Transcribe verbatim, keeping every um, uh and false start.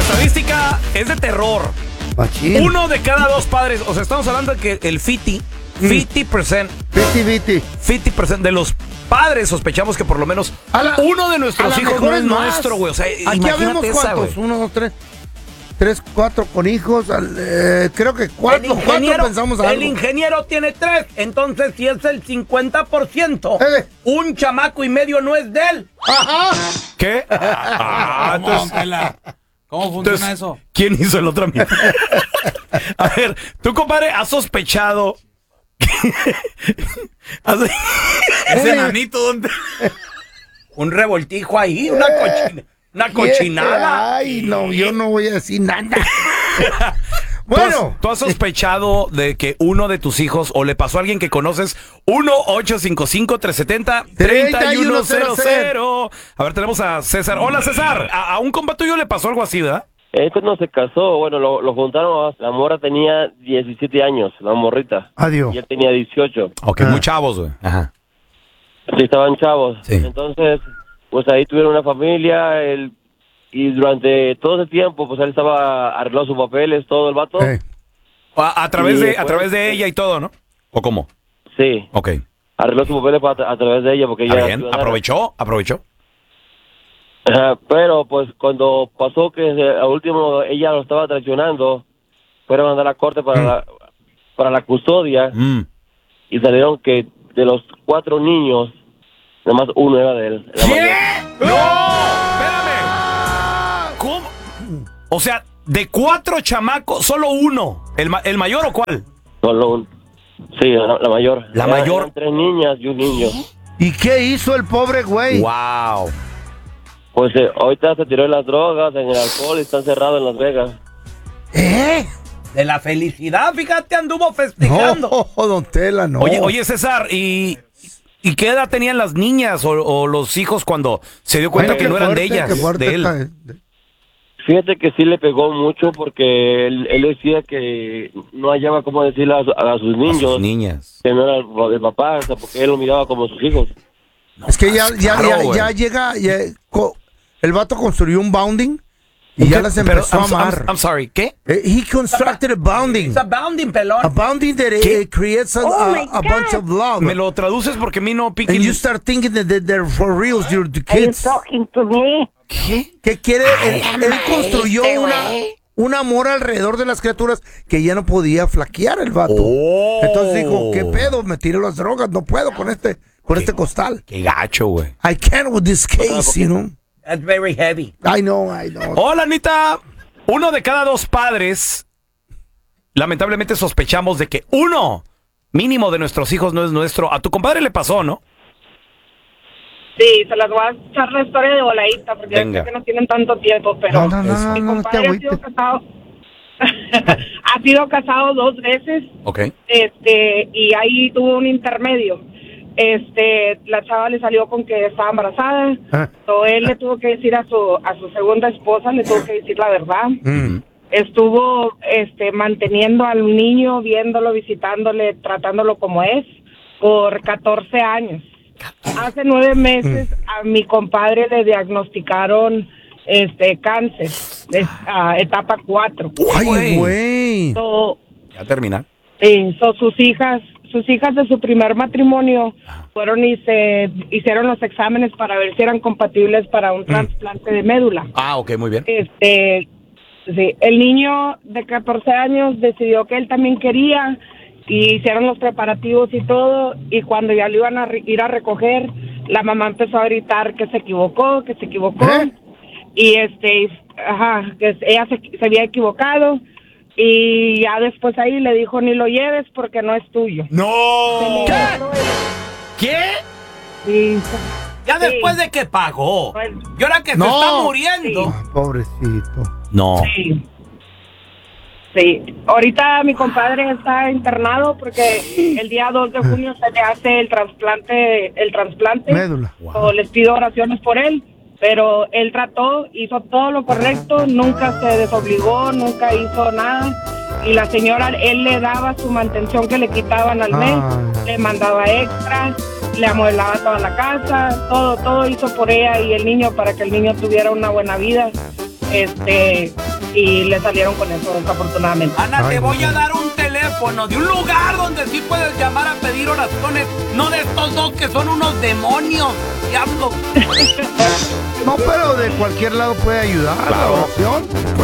estadística es de terror. Machín. Uno de cada dos padres, o sea, estamos hablando de que el cincuenta, cincuenta por ciento, Viti, cincuenta por ciento de los padres sospechamos que por lo menos A la- uno de a nuestros la hijos mejor no es es más. nuestro, güey. O sea, Aquí imagínate habemos esa, cuántos, güey. uno, dos, tres, tres, cuatro con hijos, al- eh, creo que El cuatro, cuatro ingeniero, pensamos el algo. ingeniero tiene tres, entonces si es el cincuenta por ciento, Eh. un chamaco y medio no es de él. Ajá. ¿Qué? Ah, ¿Cómo, entonces, Tela? ¿Cómo funciona entonces, eso? ¿quién hizo el otro amigo? A ver, tú, compadre, has sospechado. Has- Ese enanito, ¿dónde? Un revoltijo ahí, una, cochina, una cochinada. Ay, no, yo no voy a decir nada. ¿Tú has- Bueno, ¿Tú has sospechado de que uno de tus hijos o le pasó a alguien que conoces? uno ocho cinco cinco, tres siete cero, tres uno cero cero. A ver, tenemos a César. Hola, César. A, a un compa tuyo le pasó algo así, ¿verdad? Él cuando se casó, bueno, lo, lo juntaron, la morra tenía diecisiete años, la morrita, adiós. y él tenía dieciocho. Ok, Ah. muy chavos, güey. Ajá. Sí, estaban chavos. Sí. Entonces, pues ahí tuvieron una familia, él, y durante todo ese tiempo, pues él estaba arreglando sus papeles, todo el vato. Eh, A, a través Sí, de, a pues, través de ella y todo, ¿no? ¿O cómo? Sí, Ok. arregló sus papeles pa- a través de ella, porque Está ella... bien. ciudadana. Aprovechó, aprovechó. Ajá, pero pues cuando pasó que se- a último ella lo estaba traicionando, fueron a mandar a la corte para, Mm. la, para la custodia, Mm. y salieron que de los cuatro niños, nada más uno era de él. la mayor. ¡No! ¡Espérame! ¿Cómo? O sea, de cuatro chamacos, solo uno. ¿El, ma- el mayor o cuál? Solo un... Sí, la, la mayor. La Eran- mayor. eran tres niñas y un niño. ¿Y qué hizo el pobre güey? ¡Wow! Pues eh, ahorita se tiró en las drogas, en el alcohol y está encerrado en Las Vegas. ¿Eh? De la felicidad, fíjate, anduvo festejando. No, don Tela, no. Oye, oye, César, ¿y, ¿y qué edad tenían las niñas o, o los hijos cuando se dio cuenta Ay, que qué no eran de fuerte, ellas, qué fuerte de él? está. Fíjate que sí le pegó mucho porque él, él decía que no hallaba cómo decirle a, su- a sus A niños sus niñas. que no era el, el papá, o sea, porque él lo miraba como sus hijos. Es que ya, ya, claro, ya, güey. ya llega, ya- co- el vato construyó un bounding y ¿Qué? ya las Pero, empezó I'm, a amar. I'm- I'm sorry, ¿qué? Eh, He constructed a bounding. It's a bounding, pelón. A bounding that it, ¿Qué? it creates a, Oh a- my a bunch of love. ¿Me lo traduces porque a mí no pique? And you start thinking that they- they're for reals, you're the Are you kids. talking to me? ¿Qué? ¿Qué quiere? Él, él construyó una, un amor alrededor de las criaturas que ya no podía flaquear el vato. Oh. Entonces dijo, ¿qué pedo? Me tiré las drogas, no puedo con este, con este costal. Qué gacho, güey. I can't with this case, you know. That's very heavy. I know, I know. Hola, Anita. Uno de cada dos padres, lamentablemente sospechamos de que uno mínimo de nuestros hijos no es nuestro. A tu compadre le pasó, ¿no? Sí, se las voy a echar la historia de voladita porque yo Venga. creo que no tienen tanto tiempo, pero No, no, no, no, mi no, no te compadre ha sido agüites. casado, ha sido casado dos veces, Ok. este, y ahí tuvo un intermedio. Este, la chava le salió con que estaba embarazada, Ah. so él le tuvo que decir a su a su segunda esposa, le tuvo que decir la verdad. Mm. Estuvo, este, manteniendo al niño, viéndolo, visitándole, tratándolo como es, por catorce años. Hace nueve meses a mi compadre le diagnosticaron este cáncer, de, ah, etapa cuatro. Ay, güey. So, Ya termina. sí, so sus hijas, sus hijas de su primer matrimonio fueron y se hicieron los exámenes para ver si eran compatibles para un trasplante de médula. Ah, ok, muy bien. Este, sí, el niño de catorce años decidió que él también quería y hicieron los preparativos y todo, y cuando ya lo iban a re- ir a recoger, la mamá empezó a gritar que se equivocó, que se equivocó, ¿Eh? y este, ajá, que ella se, se había equivocado, y ya después ahí le dijo, ni lo lleves porque no es tuyo. ¡No! ¿Qué? ¿Qué? Sí, Ya Sí. después de que pagó. Pues- Y ahora que No. se está muriendo. Sí. Pobrecito. No. sí. Sí, ahorita mi compadre está internado porque el día dos de junio se le hace el trasplante, el trasplante. Médula. So, les pido oraciones por él, pero él trató, hizo todo lo correcto, nunca se desobligó, nunca hizo nada. Y la señora, él le daba su mantención que le quitaban al mes, Ay. le mandaba extras, le amueblaba toda la casa, todo, todo hizo por ella y el niño para que el niño tuviera una buena vida. Este, y le salieron con eso, desafortunadamente. Ana, Ay, te voy no. a dar un teléfono de un lugar donde sí puedes llamar a pedir oraciones, no de estos dos que son unos demonios, diablo. No, pero de cualquier lado puede ayudar la oración.